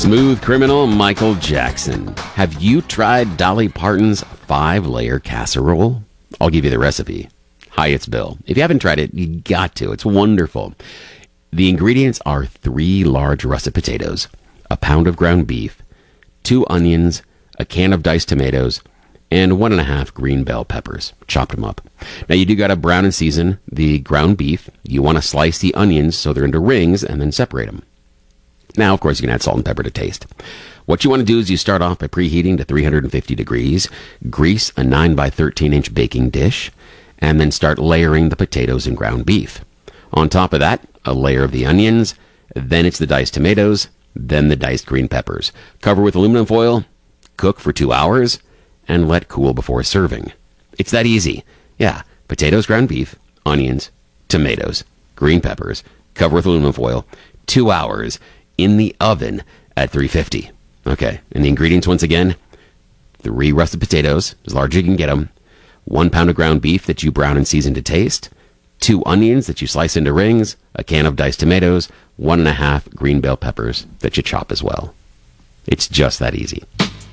Smooth criminal Michael Jackson. Have you tried Dolly Parton's 5-layer casserole? I'll give you the recipe. Hi, it's Bill. If you haven't tried it, you got to. It's wonderful. The ingredients are 3 large russet potatoes, a pound of ground beef, 2 onions, a can of diced tomatoes, and 1.5 green bell peppers. Chopped them up. Now, you do got to brown and season the ground beef. You want to slice the onions so they're into rings and then separate them. Now, of course, you can add salt and pepper to taste. What you want to do is you start off by preheating to 350 degrees, grease a 9 by 13 inch baking dish, and then start layering the potatoes and ground beef. On top of that, a layer of the onions, then it's the diced tomatoes, then the diced green peppers. Cover with aluminum foil, cook for 2 hours, and let cool before serving. It's that easy. Yeah, potatoes, ground beef, onions, tomatoes, green peppers, cover with aluminum foil, 2 hours in the oven at 350. Okay, and the ingredients once again, 3 russet potatoes, as large as you can get them, 1 pound of ground beef that you brown and season to taste, 2 onions that you slice into rings, a can of diced tomatoes, 1.5 green bell peppers that you chop as well. It's just that easy.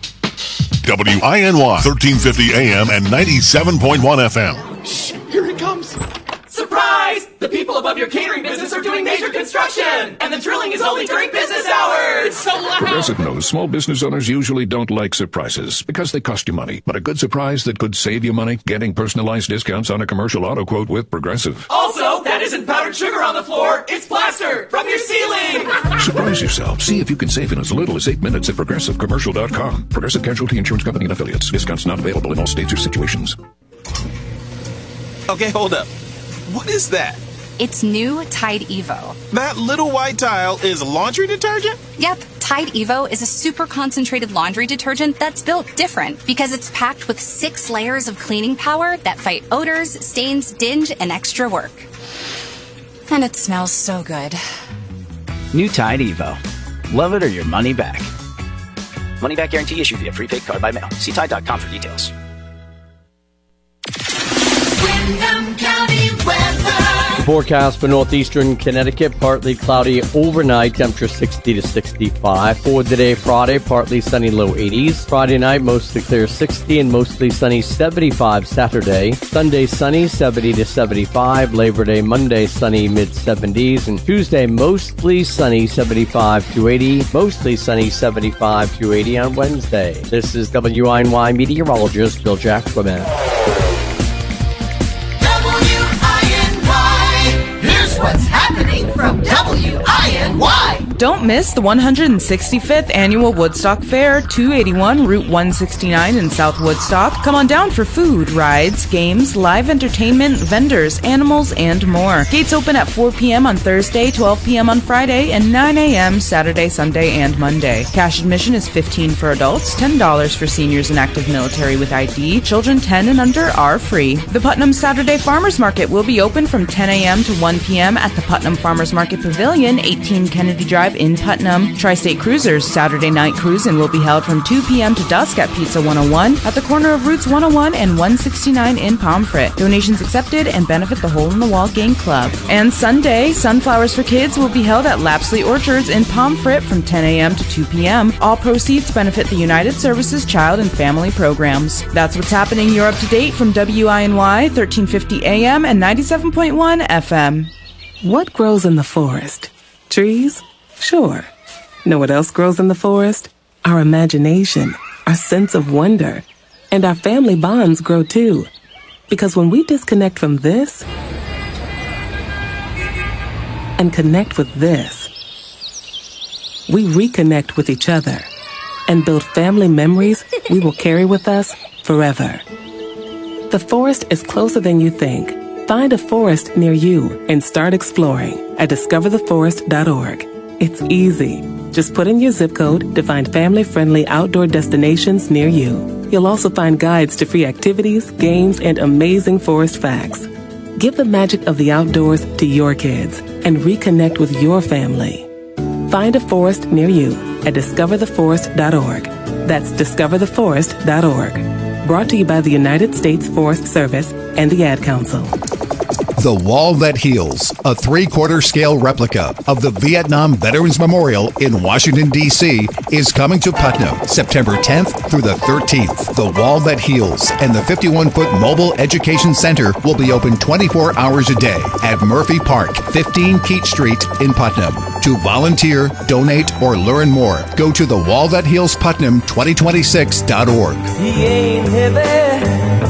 WINY 1350 AM and 97.1 FM. Shh, here it comes. Surprise! The people above your catering business are doing major construction, and the drilling is only during business hours. So loud. Progressive knows small business owners usually don't like surprises because they cost you money. But a good surprise that could save you money, getting personalized discounts on a commercial auto quote with Progressive. Also, that isn't powdered sugar on the floor. It's plaster from your ceiling. Surprise yourself. See if you can save in as little as 8 minutes at ProgressiveCommercial.com. Progressive Casualty Insurance Company and Affiliates. Discounts not available in all states or situations. Okay, hold up. What is that? It's new Tide Evo. That little white tile is laundry detergent? Yep, Tide Evo is a super concentrated laundry detergent that's built different because it's packed with 6 layers of cleaning power that fight odors, stains, dinge, and extra work. And it smells so good. New Tide Evo. Love it or your money back. Money back guarantee issued via prepaid card by mail. See Tide.com for details. Windham County weather. Forecast for northeastern Connecticut, partly cloudy overnight, temperature 60 to 65. For today, Friday, partly sunny, low 80s. Friday night, mostly clear, 60, and mostly sunny, 75 Saturday. Sunday, sunny, 70 to 75. Labor Day, Monday, sunny, mid-70s. And Tuesday, mostly sunny, 75 to 80. Mostly sunny, 75 to 80 on Wednesday. This is WINY meteorologist Bill Jackman. What's happening from WINY? Don't miss the 165th Annual Woodstock Fair, 281 Route 169 in South Woodstock. Come on down for food, rides, games, live entertainment, vendors, animals, and more. Gates open at 4 p.m. on Thursday, 12 p.m. on Friday, and 9 a.m. Saturday, Sunday, and Monday. Cash admission is $15 for adults, $10 for seniors and active military with ID. Children 10 and under are free. The Putnam Saturday Farmers Market will be open from 10 a.m. to 1 p.m. at the Putnam Farmers Market Pavilion, 18 Kennedy Drive in Putnam. Tri-State Cruisers Saturday night cruising will be held from 2 p.m. to dusk at Pizza 101 at the corner of Routes 101 and 169 in Pomfret. Donations accepted and benefit the Hole in the Wall Gang Club. And Sunday, Sunflowers for Kids will be held at Lapsley Orchards in Pomfret from 10 a.m. to 2 p.m. All proceeds benefit the United Services Child and Family Programs. That's what's happening. You're up to date from WINY 1350 AM and 97.1 FM. What grows in the forest? Trees? Sure. Know what else grows in the forest? Our imagination, our sense of wonder, and our family bonds grow too. Because when we disconnect from this and connect with this, we reconnect with each other and build family memories we will carry with us forever. The forest is closer than you think. Find a forest near you and start exploring at discovertheforest.org. It's easy. Just put in your zip code to find family-friendly outdoor destinations near you. You'll also find guides to free activities, games, and amazing forest facts. Give the magic of the outdoors to your kids and reconnect with your family. Find a forest near you at discovertheforest.org. That's discovertheforest.org. Brought to you by the United States Forest Service and the Ad Council. The Wall That Heals, a 3/4 scale replica of the Vietnam Veterans Memorial in Washington, D.C., is coming to Putnam September 10th through the 13th. The Wall That Heals and the 51-foot Mobile Education Center will be open 24 hours a day at Murphy Park, 15 Keat Street in Putnam. To volunteer, donate, or learn more, go to thewallthathealsputnam2026.org. He ain't heavy.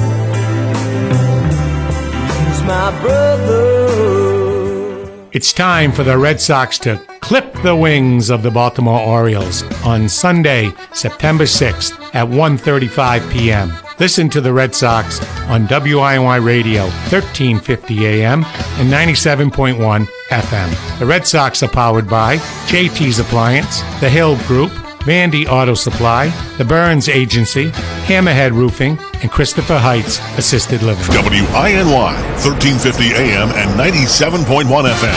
He's my brother. It's time for the Red Sox to clip the wings of the Baltimore Orioles on Sunday, September 6th at 1:35 p.m. Listen to the Red Sox on WINY Radio, 1350 AM and 97.1 FM. The Red Sox are powered by JT's Appliance, The Hill Group, Vandy Auto Supply, The Burns Agency, Hammerhead Roofing, and Christopher Heights Assisted Living. WINY, 1350 AM and 97.1 FM.